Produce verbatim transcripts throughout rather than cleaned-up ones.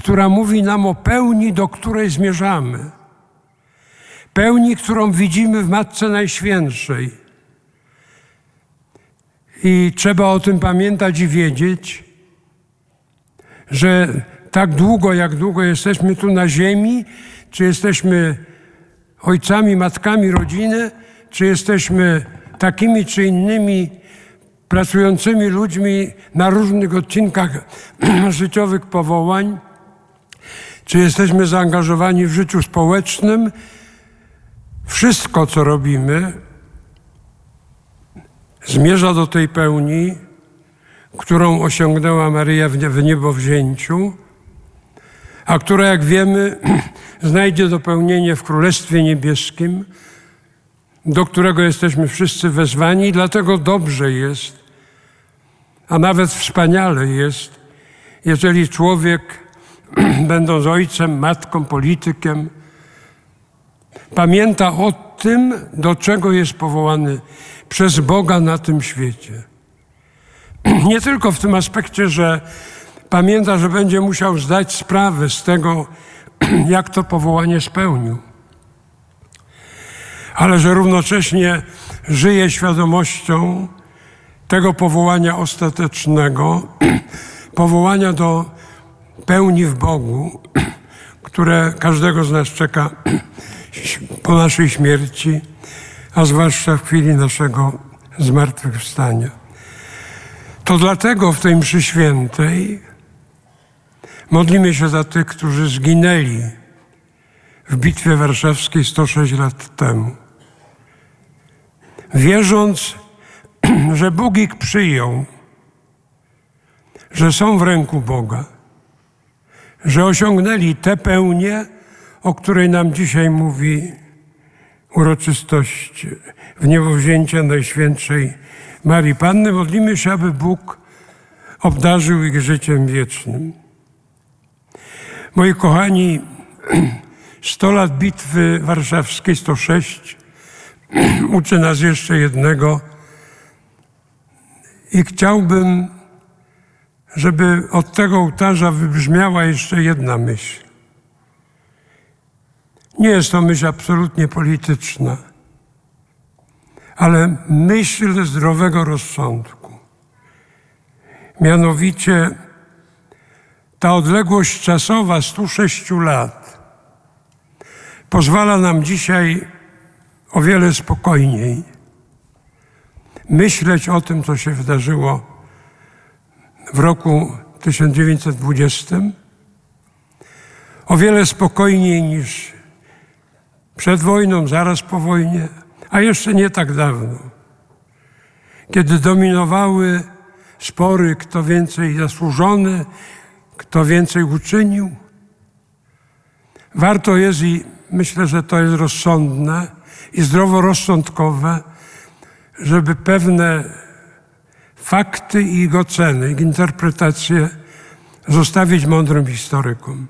która mówi nam o pełni, do której zmierzamy. Pełni, którą widzimy w Matce Najświętszej. I trzeba o tym pamiętać i wiedzieć, że tak długo, jak długo jesteśmy tu na ziemi, czy jesteśmy ojcami, matkami rodziny, czy jesteśmy takimi czy innymi pracującymi ludźmi na różnych odcinkach życiowych powołań, czy jesteśmy zaangażowani w życiu społecznym, wszystko, co robimy, zmierza do tej pełni, którą osiągnęła Maryja w niebowzięciu, a która, jak wiemy, znajdzie dopełnienie w Królestwie Niebieskim, do którego jesteśmy wszyscy wezwani. Dlatego dobrze jest, a nawet wspaniale jest, jeżeli człowiek, będąc ojcem, matką, politykiem, pamięta o tym, do czego jest powołany przez Boga na tym świecie. Nie tylko w tym aspekcie, że pamięta, że będzie musiał zdać sprawę z tego, jak to powołanie spełnił, ale że równocześnie żyje świadomością tego powołania ostatecznego, powołania do pełni w Bogu, które każdego z nas czeka po naszej śmierci, a zwłaszcza w chwili naszego zmartwychwstania. To dlatego w tej mszy świętej modlimy się za tych, którzy zginęli w Bitwie Warszawskiej sto sześć lat temu. Wierząc, że Bóg ich przyjął, że są w ręku Boga, że osiągnęli tę pełnię, o której nam dzisiaj mówi uroczystość wniebowzięcia Najświętszej Marii Panny. Modlimy się, aby Bóg obdarzył ich życiem wiecznym. Moi kochani, sto lat Bitwy Warszawskiej, sto sześć, uczy nas jeszcze jednego i chciałbym, żeby od tego ołtarza wybrzmiała jeszcze jedna myśl. Nie jest to myśl absolutnie polityczna, ale myśl zdrowego rozsądku. Mianowicie ta odległość czasowa stu sześciu lat pozwala nam dzisiaj o wiele spokojniej myśleć o tym, co się wydarzyło w roku tysiąc dziewięćset dwudziestym, o wiele spokojniej niż przed wojną, zaraz po wojnie, a jeszcze nie tak dawno, kiedy dominowały spory, kto więcej zasłużony, kto więcej uczynił. Warto jest, i myślę, że to jest rozsądne i zdroworozsądkowe, żeby pewne fakty i ich oceny, ich interpretacje zostawić mądrym historykom.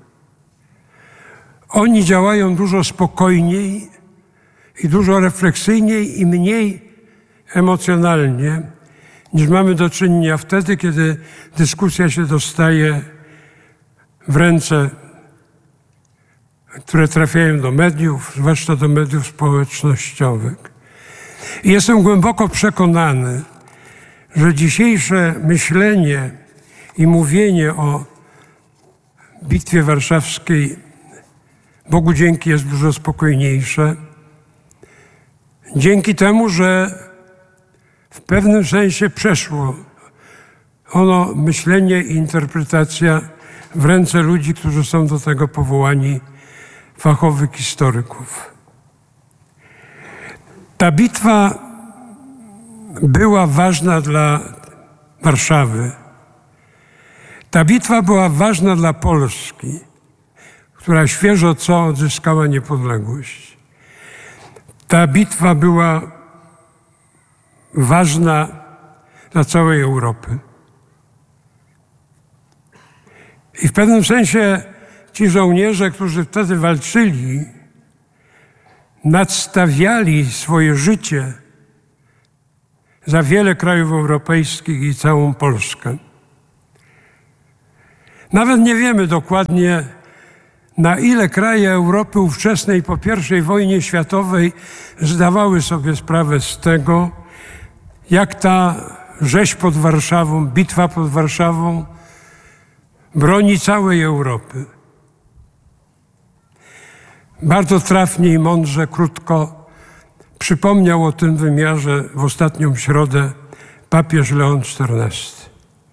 Oni działają dużo spokojniej i dużo refleksyjniej i mniej emocjonalnie, niż mamy do czynienia wtedy, kiedy dyskusja się dostaje w ręce, które trafiają do mediów, zwłaszcza do mediów społecznościowych. I jestem głęboko przekonany, że dzisiejsze myślenie i mówienie o Bitwie Warszawskiej, Bogu dzięki, jest dużo spokojniejsze. Dzięki temu, że w pewnym sensie przeszło ono, myślenie i interpretacja, w ręce ludzi, którzy są do tego powołani, fachowych historyków. Ta bitwa była ważna dla Warszawy. Ta bitwa była ważna dla Polski, która świeżo co odzyskała niepodległość. Ta bitwa była ważna dla całej Europy. I w pewnym sensie ci żołnierze, którzy wtedy walczyli, nadstawiali swoje życie za wiele krajów europejskich i całą Polskę. Nawet nie wiemy dokładnie, na ile kraje Europy ówczesnej po pierwszej wojnie światowej zdawały sobie sprawę z tego, jak ta rzeź pod Warszawą, bitwa pod Warszawą broni całej Europy. Bardzo trafnie i mądrze, krótko przypomniał o tym wymiarze w ostatnią środę papież Leon czternasty.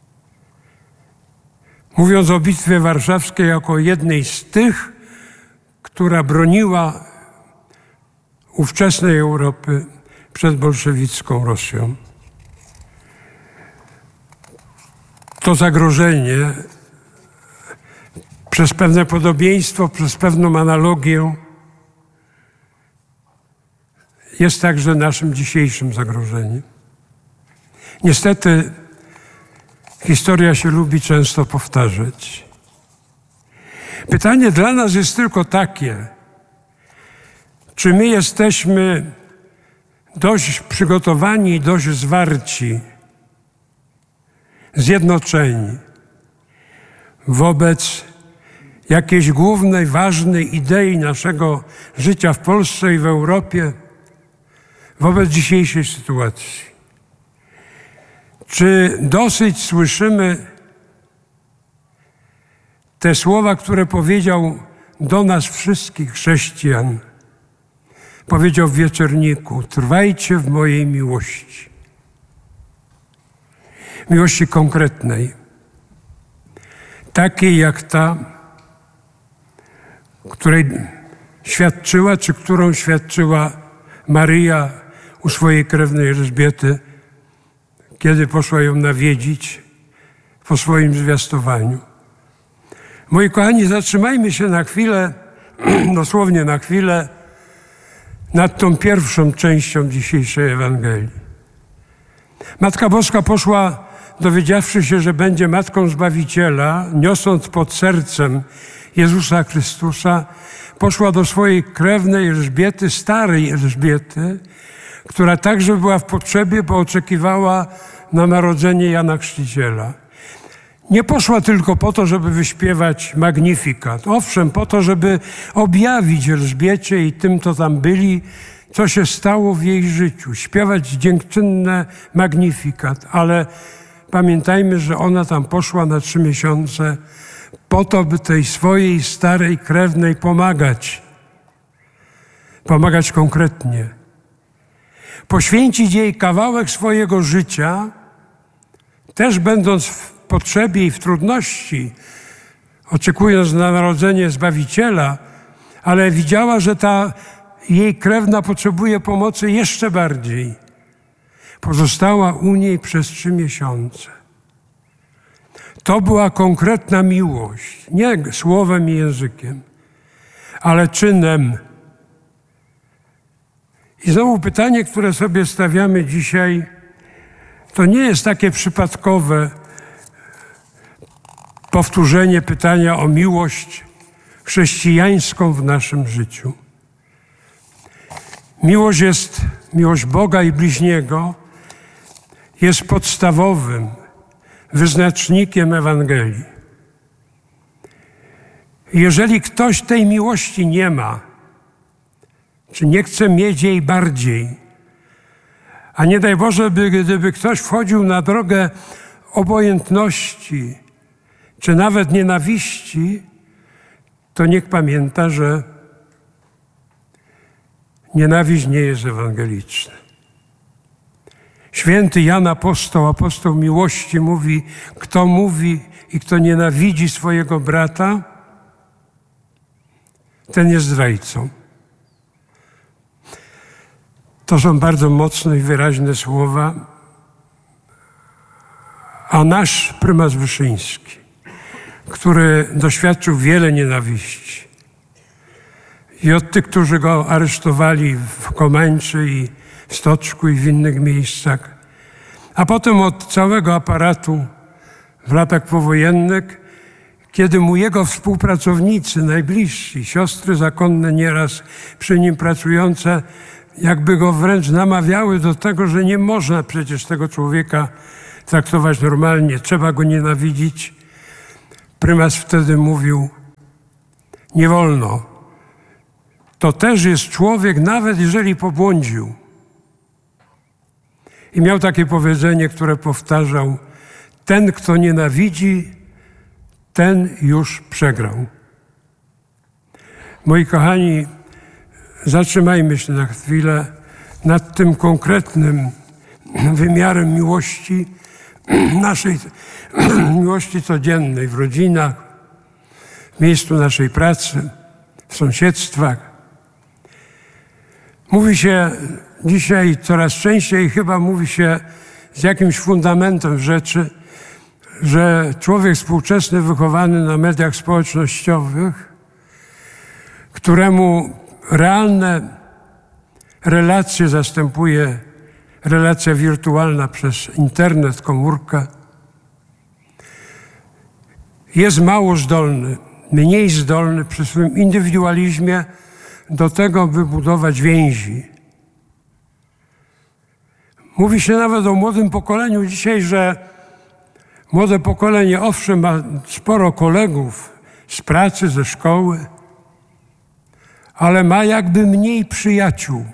Mówiąc o Bitwie Warszawskiej jako jednej z tych, która broniła ówczesnej Europy przed bolszewicką Rosją. To zagrożenie przez pewne podobieństwo, przez pewną analogię jest także naszym dzisiejszym zagrożeniem. Niestety historia się lubi często powtarzać. Pytanie dla nas jest tylko takie, czy my jesteśmy dość przygotowani, dość zwarci, zjednoczeni wobec jakiejś głównej, ważnej idei naszego życia w Polsce i w Europie, wobec dzisiejszej sytuacji. Czy dosyć słyszymy te słowa, które powiedział do nas wszystkich chrześcijan? Powiedział w Wieczerniku: trwajcie w mojej miłości. Miłości konkretnej, takiej jak ta, której świadczyła, czy którą świadczyła Maryja u swojej krewnej Elżbiety, kiedy poszła ją nawiedzić po swoim zwiastowaniu. Moi kochani, zatrzymajmy się na chwilę, dosłownie na chwilę, nad tą pierwszą częścią dzisiejszej Ewangelii. Matka Boska poszła, dowiedziawszy się, że będzie Matką Zbawiciela, niosąc pod sercem Jezusa Chrystusa, poszła do swojej krewnej Elżbiety, starej Elżbiety, która także była w potrzebie, bo oczekiwała na narodzenie Jana Chrzciciela. Nie poszła tylko po to, żeby wyśpiewać Magnifikat. Owszem, po to, żeby objawić Elżbiecie i tym, co tam byli, co się stało w jej życiu. Śpiewać dziękczynne Magnifikat, ale pamiętajmy, że ona tam poszła na trzy miesiące po to, by tej swojej starej krewnej pomagać. Pomagać konkretnie. Poświęcić jej kawałek swojego życia, też będąc w potrzebie i w trudności, oczekując na narodzenie Zbawiciela, ale widziała, że ta jej krewna potrzebuje pomocy jeszcze bardziej. Pozostała u niej przez trzy miesiące. To była konkretna miłość, nie słowem i językiem, ale czynem. I znowu pytanie, które sobie stawiamy dzisiaj, to nie jest takie przypadkowe powtórzenie pytania o miłość chrześcijańską w naszym życiu. Miłość jest, miłość Boga i bliźniego jest podstawowym wyznacznikiem Ewangelii. Jeżeli ktoś tej miłości nie ma, czy nie chce mieć jej bardziej, a nie daj Boże, by, gdyby ktoś wchodził na drogę obojętności, czy nawet nienawiści, to niech pamięta, że nienawiść nie jest ewangeliczna. Święty Jan Apostoł, apostoł miłości mówi, kto mówi i kto nienawidzi swojego brata, ten jest zdrajcą. To są bardzo mocne i wyraźne słowa, a nasz prymas Wyszyński, który doświadczył wiele nienawiści i od tych, którzy go aresztowali w Komańczy i w Stoczku i w innych miejscach, a potem od całego aparatu w latach powojennych, kiedy mu jego współpracownicy, najbliżsi, siostry zakonne nieraz przy nim pracujące, jakby go wręcz namawiały do tego, że nie można przecież tego człowieka traktować normalnie, trzeba go nienawidzić. prymas wtedy mówił: nie wolno. To też jest człowiek, nawet jeżeli pobłądził. I miał takie powiedzenie, które powtarzał: ten, kto nienawidzi, ten już przegrał. Moi kochani, zatrzymajmy się na chwilę nad tym konkretnym wymiarem miłości, naszej miłości codziennej, w rodzinach, w miejscu naszej pracy, w sąsiedztwach. Mówi się dzisiaj coraz częściej, chyba mówi się z jakimś fundamentem rzeczy, że człowiek współczesny wychowany na mediach społecznościowych, któremu realne relacje zastępuje relacja wirtualna przez internet, komórkę, jest mało zdolny, mniej zdolny przy swoim indywidualizmie do tego, by budować więzi. Mówi się nawet o młodym pokoleniu dzisiaj, że młode pokolenie owszem ma sporo kolegów z pracy, ze szkoły, ale ma jakby mniej przyjaciół.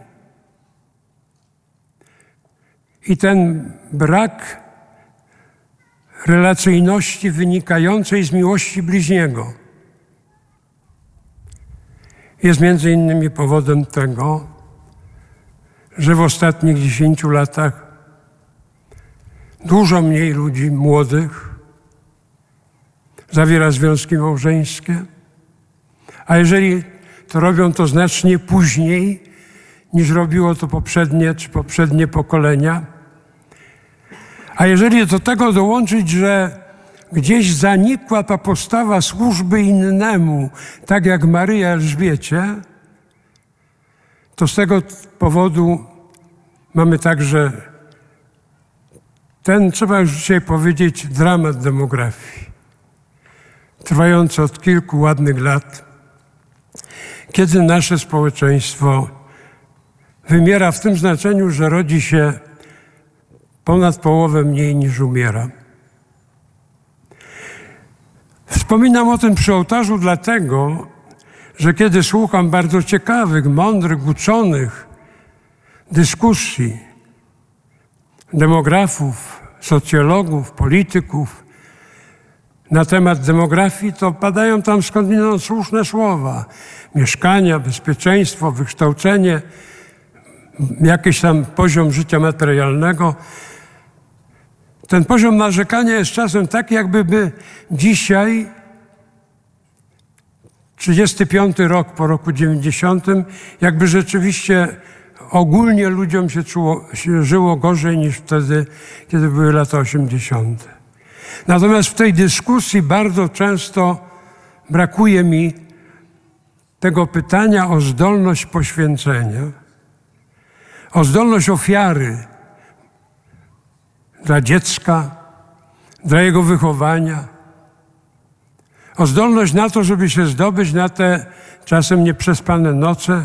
I ten brak relacyjności wynikającej z miłości bliźniego jest między innymi powodem tego, że w ostatnich dziesięciu latach dużo mniej ludzi młodych zawiera związki małżeńskie, a jeżeli to robią, to znacznie później niż robiło to poprzednie czy poprzednie pokolenia. A jeżeli do tego dołączyć, że gdzieś zanikła ta postawa służby innemu, tak jak Maryja Elżbiecie, to z tego powodu mamy także ten, trzeba już dzisiaj powiedzieć, dramat demografii, trwający od kilku ładnych lat, kiedy nasze społeczeństwo wymiera w tym znaczeniu, że rodzi się ponad połowę mniej niż umiera. Wspominam o tym przy ołtarzu dlatego, że kiedy słucham bardzo ciekawych, mądrych, uczonych dyskusji demografów, socjologów, polityków na temat demografii, to padają tam skądinąd słuszne słowa. Mieszkania, bezpieczeństwo, wykształcenie, jakiś tam poziom życia materialnego. Ten poziom narzekania jest czasem taki, jakby by dzisiaj, trzydziesty piąty rok po roku dziewięćdziesiątym, jakby rzeczywiście ogólnie ludziom się, czuło, się żyło gorzej niż wtedy, kiedy były lata osiemdziesiąte. Natomiast w tej dyskusji bardzo często brakuje mi tego pytania o zdolność poświęcenia, o zdolność ofiary dla dziecka, dla jego wychowania, o zdolność na to, żeby się zdobyć na te czasem nieprzespane noce,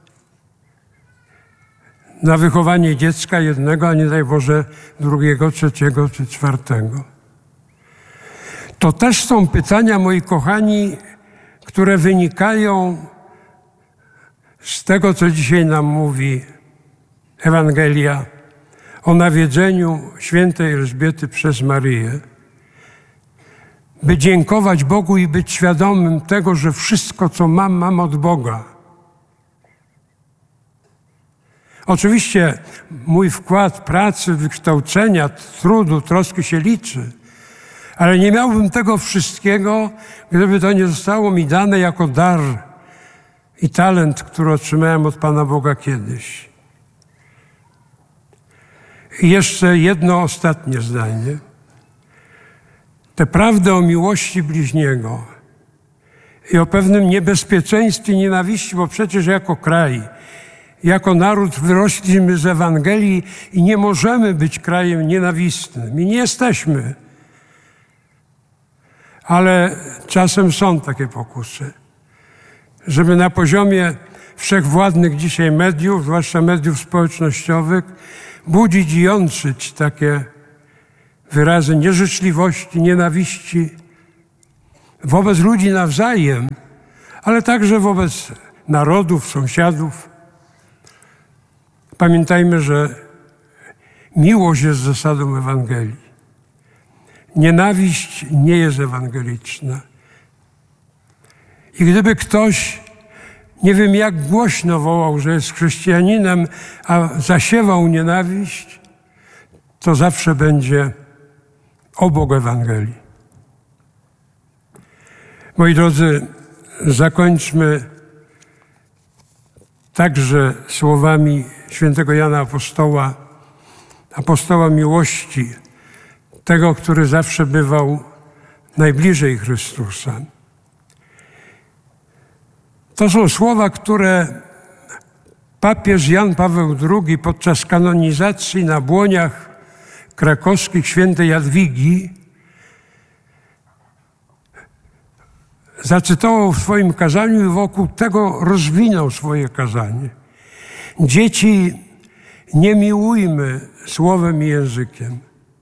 na wychowanie dziecka jednego, a nie daj Boże drugiego, trzeciego czy czwartego. To też są pytania, moi kochani, które wynikają z tego, co dzisiaj nam mówi Ewangelia o nawiedzeniu świętej Elżbiety przez Maryję, by dziękować Bogu i być świadomym tego, że wszystko, co mam, mam od Boga. Oczywiście mój wkład pracy, wykształcenia, trudu, troski się liczy, ale nie miałbym tego wszystkiego, gdyby to nie zostało mi dane jako dar i talent, który otrzymałem od Pana Boga kiedyś. I jeszcze jedno ostatnie zdanie. Tę prawdę o miłości bliźniego i o pewnym niebezpieczeństwie nienawiści, bo przecież jako kraj, jako naród wyrośliśmy z Ewangelii i nie możemy być krajem nienawistnym. I nie jesteśmy. Ale czasem są takie pokusy, żeby na poziomie wszechwładnych dzisiaj mediów, zwłaszcza mediów społecznościowych, budzić i jątrzyć takie wyrazy nieżyczliwości, nienawiści, wobec ludzi nawzajem, ale także wobec narodów, sąsiadów. Pamiętajmy, że miłość jest zasadą Ewangelii. Nienawiść nie jest ewangeliczna. I gdyby ktoś, nie wiem jak głośno wołał, że jest chrześcijaninem, a zasiewał nienawiść, to zawsze będzie obok Ewangelii. Moi drodzy, zakończmy także słowami świętego Jana Apostoła, apostoła miłości, tego, który zawsze bywał najbliżej Chrystusa. To są słowa, które papież Jan Paweł drugi podczas kanonizacji na błoniach krakowskich świętej Jadwigi zacytował w swoim kazaniu i wokół tego rozwinął swoje kazanie. Dzieci, nie miłujmy słowem i językiem.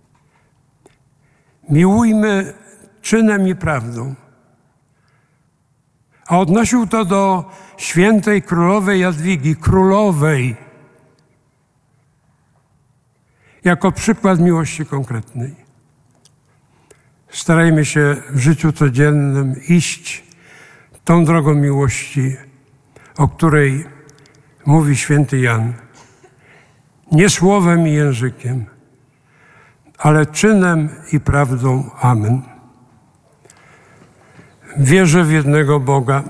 Miłujmy czynem i prawdą. A odnosił to do świętej królowej Jadwigi, królowej, jako przykład miłości konkretnej. Starajmy się w życiu codziennym iść tą drogą miłości, o której mówi święty Jan. Nie słowem i językiem, ale czynem i prawdą. Amen. Wierzę w jednego Boga,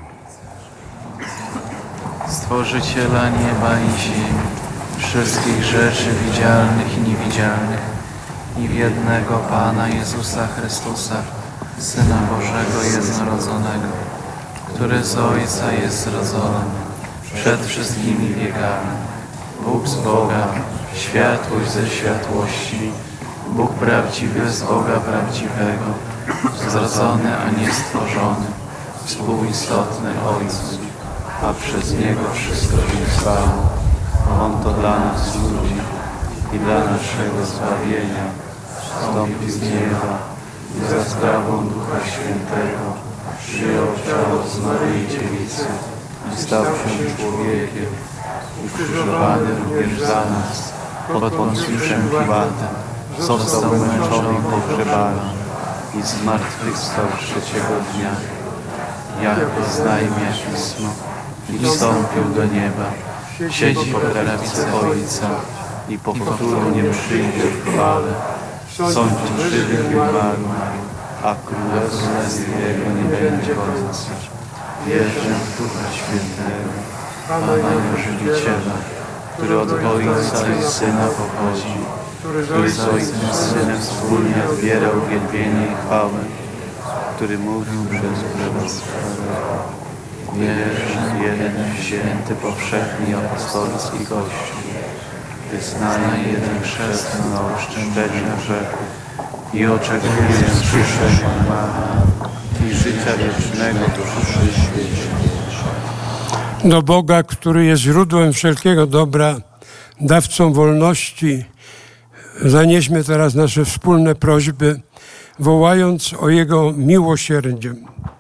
Stworzyciela nieba i ziemi, wszystkich rzeczy widzialnych i niewidzialnych, i w jednego Pana Jezusa Chrystusa, Syna Bożego jednorodzonego, który z Ojca jest zrodzony przed wszystkimi wiekami, Bóg z Boga, światłość ze światłości, Bóg prawdziwy z Boga prawdziwego, zrodzony, a nie stworzony, współistotny Ojcu, a przez Niego wszystko się stało. On to dla nas ludzi i dla naszego zbawienia wstąpił z nieba i za sprawą Ducha Świętego przyjął ciało z Maryi Dziewicy i stał się człowiekiem, ukrzyżowany również za nas pod Poncjuszem Piłatem, został męczony i pogrzebany i zmartwychwstał trzeciego dnia, jak oznajmia Pismo, i wstąpił do nieba, siedzi po prawicy Ojca i powtórnie przyjdzie w chwale, sądzić żywych i umarłych, a królestwo Jego nie będzie końca. Wierzę w Ducha Świętego, Pana i Żywiciela, który od Ojca i Syna pochodzi, który z Ojcem i Synem wspólnie odbierał wielbienie i chwałę, który mówił przez proroctwa. Wierzę w jeden święty, powszechny i apostolski Kościół, wyznaję jeden chrzest na oszczędzenie grzechu i oczekuję przyszłego Pana i życia wiecznego duszy świecie. do Boga, który jest źródłem wszelkiego dobra, dawcą wolności, zanieśmy teraz nasze wspólne prośby, wołając o Jego miłosierdzie.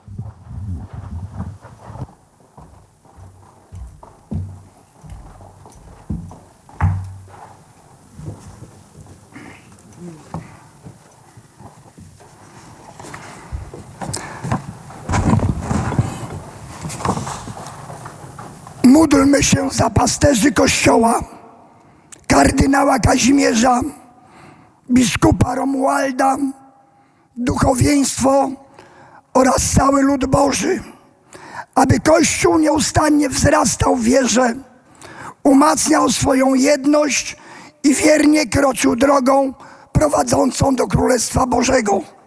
Módlmy się za pasterzy Kościoła, kardynała Kazimierza, biskupa Romualda, duchowieństwo oraz cały lud Boży, aby Kościół nieustannie wzrastał w wierze, umacniał swoją jedność i wiernie kroczył drogą prowadzącą do Królestwa Bożego.